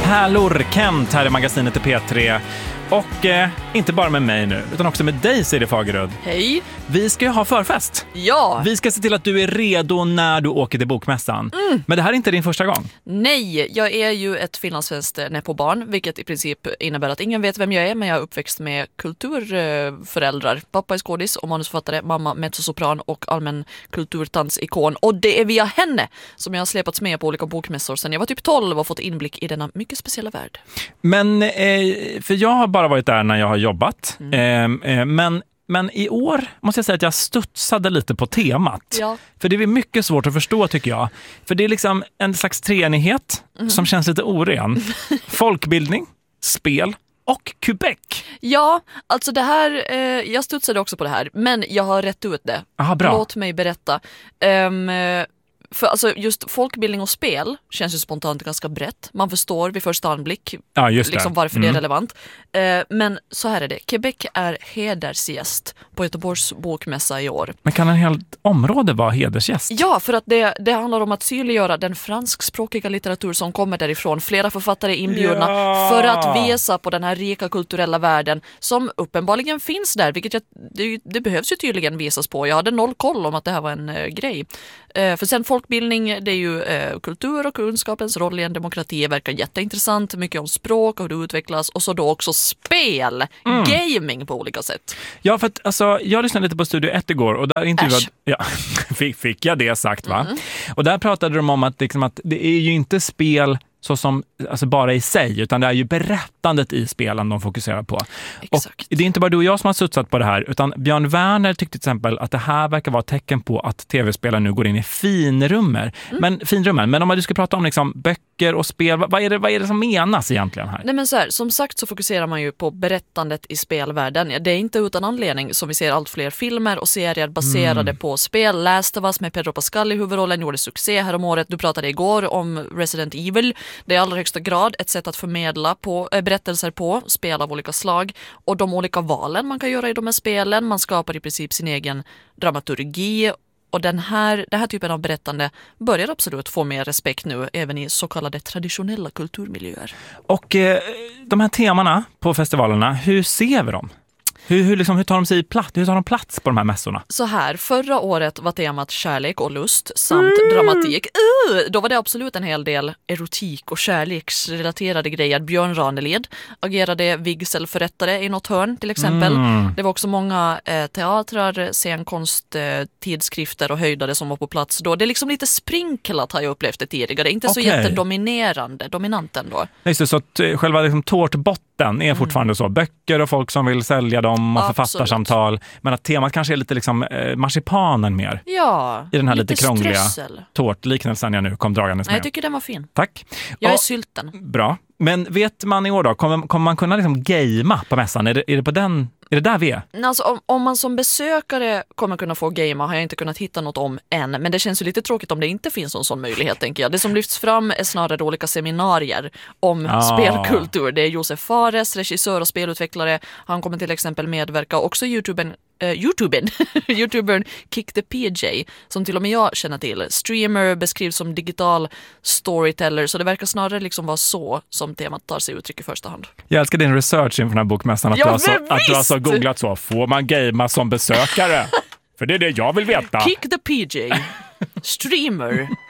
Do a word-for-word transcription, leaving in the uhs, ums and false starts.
Hallå, Kent här i magasinet i P tre. Och eh, inte bara med mig nu, utan också med dig, Siri Fagerud. Hej. Vi ska ju ha förfest. Ja. Vi ska se till att du är redo när du åker till bokmässan. Mm. Men det här är inte din första gång. Nej, jag är ju ett finlandssvenskt nepobarn, vilket i princip innebär att ingen vet vem jag är, men jag är uppväxt med kulturföräldrar. Pappa är skådis och manusförfattare, mamma mezzosopran och allmän kulturtansikon. Och det är via henne som jag har släpats med på olika bokmässor sedan jag var typ tolv och fått inblick i denna mycket speciella värld. Men, eh, för jag har bara varit där när jag har jobbat. Mm. Eh, eh, men Men i år måste jag säga att jag studsade lite på temat. Ja. För det är mycket svårt att förstå, tycker jag. För det är liksom en slags treenighet mm. som känns lite oren. Folkbildning, spel och Quebec. Ja, alltså det här, eh, jag studsade också på det här. Men jag har rätt ut det. Aha, bra. Låt mig berätta. Um, För alltså just folkbildning och spel känns ju spontant ganska brett. Man förstår vid första anblick ja, just det. Liksom varför mm. det är relevant. Eh, men så här är det. Quebec är hedersgäst på Göteborgs bokmässa i år. Men kan en hel område vara hedersgäst? Ja, för att det, det handlar om att synliggöra den franskspråkiga litteratur som kommer därifrån. Flera författare är inbjudna ja. för att visa på den här rika kulturella världen som uppenbarligen finns där. Vilket jag, det, det behövs ju tydligen visas på. Jag hade noll koll om att det här var en uh, grej. Uh, för sen folkbildning, det är ju eh, kultur och kunskapens roll i en demokrati verkar jätteintressant. Mycket om språk och hur det utvecklas. Och så då också spel, mm. gaming på olika sätt. Ja, för att alltså, jag lyssnade lite på Studio ett igår och där intervjuade... Ja, fick, fick jag det sagt, va? Mm. Och där pratade de om att, liksom, att det är ju inte spel så som, alltså bara i sig, utan det är ju berättandet i spelen de fokuserar på. Exakt. Och det är inte bara du och jag som har sutsat på det här, utan Björn Werner tyckte till exempel att det här verkar vara ett tecken på att tv-spelare nu går in i finrummer. Mm. Men, finrummen. Men om du ska prata om liksom böcker och spel, vad är, det, vad är det som menas egentligen här? Nej, men så här, som sagt så fokuserar man ju på berättandet i spelvärlden. Det är inte utan anledning som vi ser allt fler filmer och serier baserade mm. på spel. Last of Us med Pedro Pascal i huvudrollen gjorde succé här om året. Du pratade igår om Resident Evil. Det är i allra högsta grad ett sätt att förmedla på, äh, berättelser på spel av olika slag och de olika valen man kan göra i de här spelen. Man skapar i princip sin egen dramaturgi och den här, den här typen av berättande börjar absolut få mer respekt nu även i så kallade traditionella kulturmiljöer. Och eh, de här temana på festivalerna, hur ser vi dem? Hur, hur, liksom, hur tar de sig plats? Hur tar de plats på de här mässorna? Så här, förra året var temat kärlek och lust samt mm. dramatik. Uh, då var det absolut en hel del erotik och kärleksrelaterade grejer. Björn Ranelid agerade vigselförrättare i något hörn till exempel. Mm. Det var också många eh, teatrar, scenkonst, eh, tidskrifter och höjdare som var på plats då. Det är liksom lite sprinklat har jag upplevt det tidigare. Inte okay. så jättedominerande, dominanten då. Just det, så att eh, själva liksom, tårtbotten är fortfarande mm. så. Böcker och folk som vill sälja dem och författarsamtal. Men att temat kanske är lite liksom eh, marsipanen mer. Ja, i den här lite, lite krångliga strössel. Tårtliknelsen jag nu kom dragandes med. Nej, jag tycker den var fin. Tack. Jag är och, sylten. Bra. Men vet man i år då, kommer, kommer man kunna liksom gamea på mässan? Är det, är det på den... Är det där vi är? Alltså, om, om man som besökare kommer kunna få gamea har jag inte kunnat hitta något om än. Men det känns ju lite tråkigt om det inte finns någon sån möjlighet, tänker jag. Det som lyfts fram är snarare olika seminarier om ah. spelkultur. Det är Josef Fares, regissör och spelutvecklare. Han kommer till exempel medverka också i YouTuben Uh, YouTubern, YouTubern Kick the P J som till och med jag känner till. Streamer beskrivs som digital storyteller, så det verkar snarare liksom vara så som temat tar sig uttryck i första hand. Jag älskar din research inför den här bokmässan, att, ja, du, har så, att du har så googlat så. Får man gamea som besökare? För det är det jag vill veta. Kick the P J, streamer